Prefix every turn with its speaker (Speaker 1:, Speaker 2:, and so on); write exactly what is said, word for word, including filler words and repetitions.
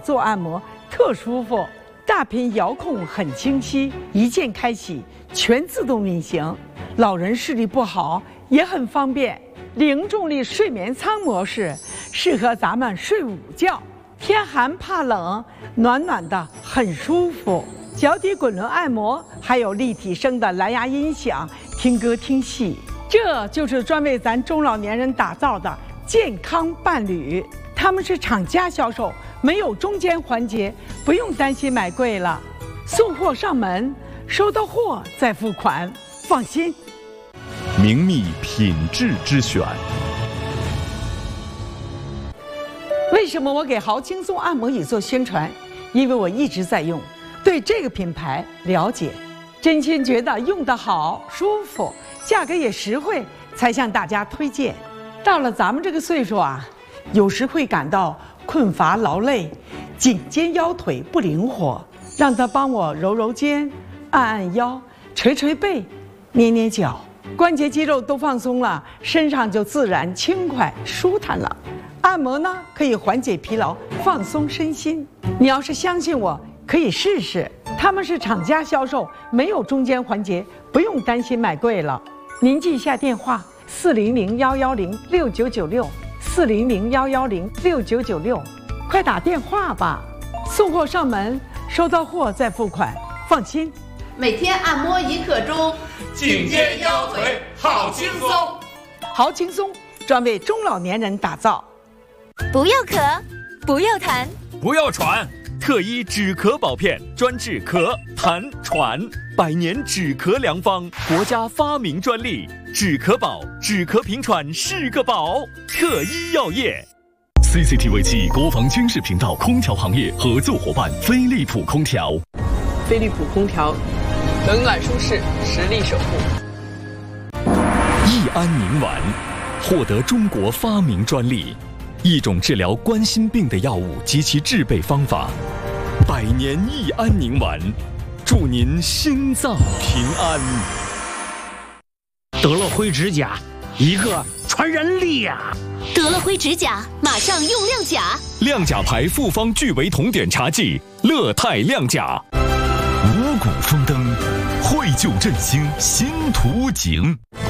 Speaker 1: 做按摩特舒服，大屏遥控很清晰，一键开启，全自动运行。老人视力不好也很方便。零重力睡眠舱模式适合咱们睡午觉，天寒怕冷，暖暖的很舒服。脚底滚轮按摩，还有立体声的蓝牙音响，听歌听戏。这就是专为咱中老年人打造的健康伴侣。他们是厂家销售，没有中间环节，不用担心买贵了。送货上门，收到货再付款，放心。
Speaker 2: 明密品质之选。
Speaker 1: 为什么我给豪轻松按摩椅做宣传？因为我一直在用，对这个品牌了解，真心觉得用得好、舒服，价格也实惠，才向大家推荐。到了咱们这个岁数啊，有时会感到困乏劳累，颈肩腰腿不灵活，让他帮我揉揉肩、按按腰、捶捶背、捏捏脚，关节肌肉都放松了，身上就自然轻快舒坦了。按摩呢，可以缓解疲劳，放松身心。你要是相信我，可以试试。他们是厂家销售，没有中间环节，不用担心买贵了。您记一下电话：四零零幺幺零六九九六，四零零幺幺零六九九六，快打电话吧。送货上门，收到货再付款，放心。
Speaker 3: 每天按摩一刻钟，
Speaker 4: 颈肩腰腿好轻松。
Speaker 1: 好轻松，专为中老年人打造。
Speaker 5: 不要咳，不要痰，
Speaker 4: 不要喘，
Speaker 2: 特医止咳宝片，专治咳、痰、喘，百年止咳良方，国家发明专利，止咳宝，止咳平喘是个宝。特医药业。
Speaker 6: C C T V 七国防军事频道空调行业合作伙伴飞利浦空调。
Speaker 7: 飞利浦空调，冷暖舒适，实力守护。
Speaker 6: 益安宁丸，获得中国发明专利，一种治疗冠心病的药物及其制备方法。百年益安宁丸，祝您心脏平安。
Speaker 8: 得了灰指甲，一个传染力呀！
Speaker 5: 得了灰指甲，马上用亮甲。
Speaker 6: 亮甲牌复方聚维酮碘茶剂，乐泰亮甲。五谷丰登，绘就振兴新图景。